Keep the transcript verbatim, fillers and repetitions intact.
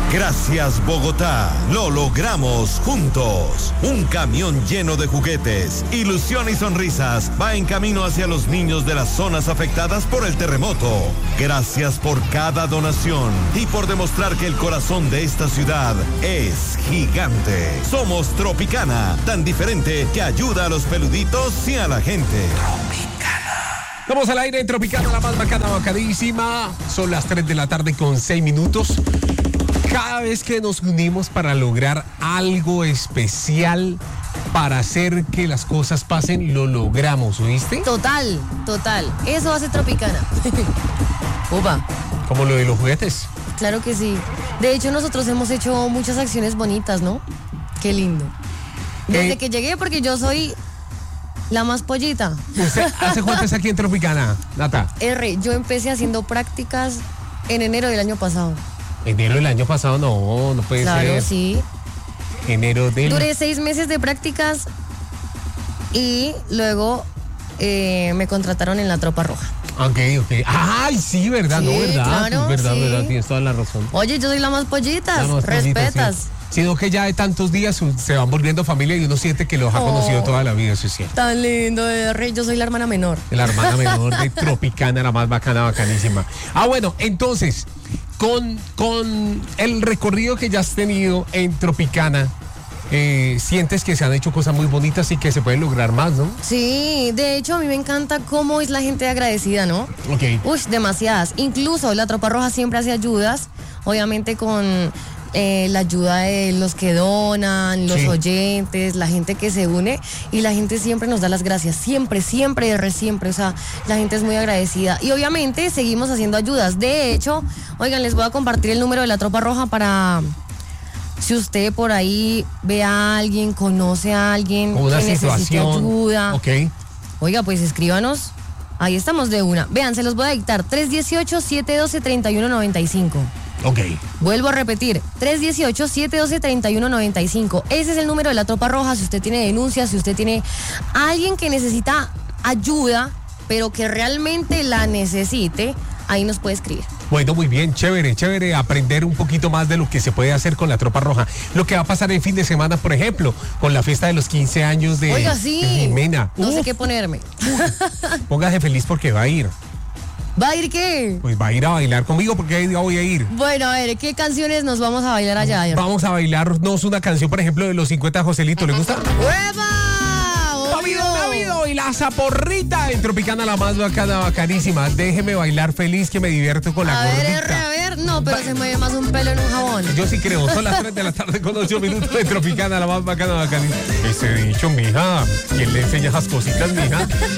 Gracias, Bogotá. Lo logramos juntos. Un camión lleno de juguetes, ilusión y sonrisas va en camino hacia los niños de las zonas afectadas por el terremoto. Gracias por cada donación y por demostrar que el corazón de esta ciudad es gigante. Somos Tropicana, tan diferente que ayuda a los peluditos y a la gente. Tropicana. Estamos al aire en Tropicana, la más bacana, bacadísima. Son las tres de la tarde con seis minutos. Cada vez que nos unimos para lograr algo especial, para hacer que las cosas pasen, lo logramos, ¿oíste? Total, total. Eso hace Tropicana. Opa. Como lo de los juguetes. Claro que sí. De hecho, nosotros hemos hecho muchas acciones bonitas, ¿no? Qué lindo. Desde eh, que llegué, porque yo soy la más pollita. ¿Usted hace cuánto está aquí en Tropicana, Nata? R, yo empecé haciendo prácticas en enero del año pasado. Enero del año pasado, no, no puede claro, ser. Claro, sí. Enero del... Duré seis meses de prácticas y luego eh, me contrataron en la Tropa Roja. Ok, ok. Ay, sí, verdad, sí, no, verdad. Claro, verdad, sí. verdad, tienes toda la razón. Oye, yo soy la más pollitas, la más respetas. Pollita, sí. Sino que ya de tantos días se van volviendo familia y uno siente que los ha oh, conocido toda la vida, eso es cierto. Tan lindo, Rey. Yo soy la hermana menor. La hermana menor de Tropicana, la más bacana, bacanísima. Ah, bueno, entonces, con, con el recorrido que ya has tenido en Tropicana, eh, sientes que se han hecho cosas muy bonitas y que se pueden lograr más, ¿no? Sí, de hecho, a mí me encanta cómo es la gente agradecida, ¿no? Ok. Uy, demasiadas. Incluso la Tropa Roja siempre hace ayudas, obviamente con... Eh, la ayuda de los que donan, los sí. oyentes, la gente que se une, y la gente siempre nos da las gracias, siempre, siempre, R, siempre, o sea, la gente es muy agradecida y obviamente seguimos haciendo ayudas. De hecho, oigan, les voy a compartir el número de la Tropa Roja para si usted por ahí ve a alguien, conoce a alguien una que necesite ayuda. Ok. Oiga, pues escríbanos. Ahí estamos de una. Vean, se los voy a dictar. tres uno ocho, siete uno dos, tres uno nueve cinco. Ok. Vuelvo a repetir, tres uno ocho, siete uno dos, tres uno nueve cinco. Ese es el número de la Tropa Roja. Si usted tiene denuncias, si usted tiene a alguien que necesita ayuda, pero que realmente la necesite, ahí nos puede escribir. Bueno, muy bien, chévere, chévere aprender un poquito más de lo que se puede hacer con la Tropa Roja. Lo que va a pasar el fin de semana, por ejemplo, con la fiesta de los quince años de, Oiga, sí. de Jimena. No Uf. sé qué ponerme. Póngase feliz porque va a ir. ¿Va a ir qué? Pues va a ir a bailar conmigo porque ahí voy a ir. Bueno, a ver, ¿qué canciones nos vamos a bailar allá? Vamos a bailarnos una canción, por ejemplo, de los cincuenta Joselito. ¿Le gusta? ¡Hueva! ¡Davido, Davido! Y la zaporrita en Tropicana, la más bacana, bacanísima. Déjeme bailar feliz, que me divierto con la a gordita. A ver, a ver, no, pero ba- se mueve más un pelo en un jabón. Yo sí creo, son las tres de la tarde con ocho minutos de Tropicana, la más bacana, bacanísima. Ese dicho, mija, ¿quién le enseña esas cositas, mija?